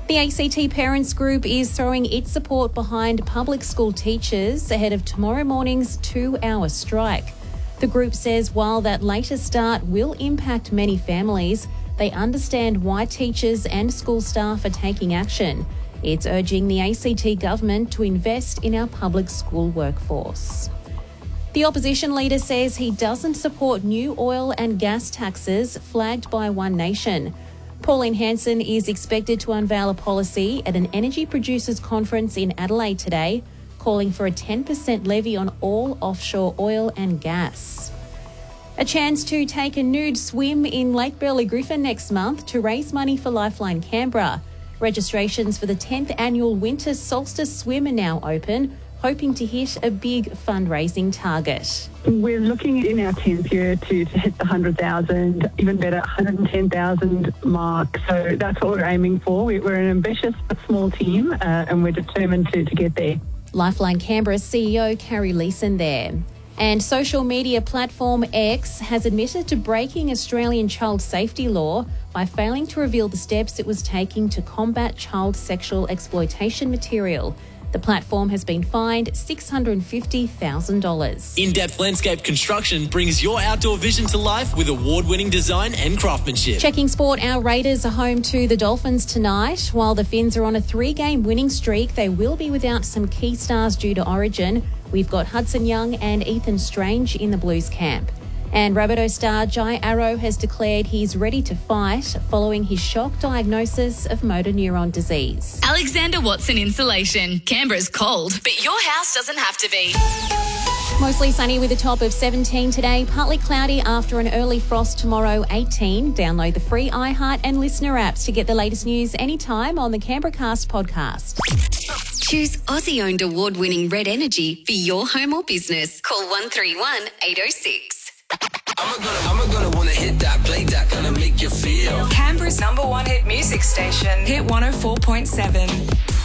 The ACT Parents Group is throwing its support behind public school teachers ahead of tomorrow morning's 2-hour strike. The group says while that later start will impact many families, they understand why teachers and school staff are taking action. It's urging the ACT government to invest in our public school workforce. The opposition leader says he doesn't support new oil and gas taxes flagged by One Nation. Pauline Hanson is expected to unveil a policy at an energy producers conference in Adelaide today, calling for a 10% levy on all offshore oil and gas. A chance to take a nude swim in Lake Burley Griffin next month to raise money for Lifeline Canberra. Registrations for the 10th annual Winter Solstice Swim are now open, hoping to hit a big fundraising target. We're looking in our 10th year to hit the 100,000, even better, 110,000 mark. So that's what we're aiming for. We're an ambitious but small team and we're determined to get there. Lifeline Canberra CEO Carrie Leeson there. And social media platform X has admitted to breaking Australian child safety law by failing to reveal the steps it was taking to combat child sexual exploitation material. The platform has been fined $650,000. In-Depth Landscape Construction brings your outdoor vision to life with award-winning design and craftsmanship. Checking sport, our Raiders are home to the Dolphins tonight. While the Finns are on a 3-game winning streak, they will be without some key stars due to Origin. We've got Hudson Young and Ethan Strange in the Blues camp. And Rabbitoh star Jai Arrow has declared he's ready to fight following his shock diagnosis of motor neuron disease. Alexander Watson Insulation. Canberra's cold, but your house doesn't have to be. Mostly sunny with a top of 17 today. Partly cloudy after an early frost tomorrow, 18. Download the free iHeart and Listener apps to get the latest news anytime on the Canberra Cast podcast. Choose Aussie-owned award-winning Red Energy for your home or business. Call 131 806. I'm gonna wanna hit that, play that, gonna make you feel. Canberra's #1 hit music station, Hit 104.7.